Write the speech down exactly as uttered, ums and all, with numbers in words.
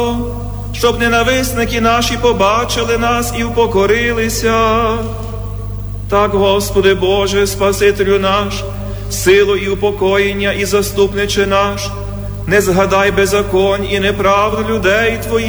щоб ненависники наші побачили нас і впокорилися. Так, Господи Боже, Спасителю наш, силу і упокоєння і заступниче наш, не згадай беззаконь і неправду людей Твоїх,